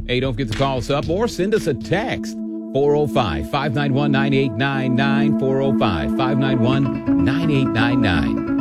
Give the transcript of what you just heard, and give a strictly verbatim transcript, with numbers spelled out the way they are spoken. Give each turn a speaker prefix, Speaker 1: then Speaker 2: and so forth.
Speaker 1: Hey, don't forget to call us up or send us a text. four oh five, five nine one, nine eight nine nine, four oh five, five nine one, nine eight nine nine.